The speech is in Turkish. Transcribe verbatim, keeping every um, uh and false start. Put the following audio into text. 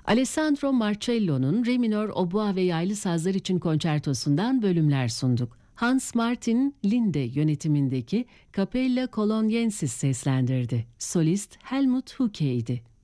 Alessandro Marcello'nun Re minör obua ve yaylı sazlar için konçertosundan bölümler sunduk. Hans Martin Linde yönetimindeki Capella Coloniensis seslendirdi. Solist Helmut Hucke idi.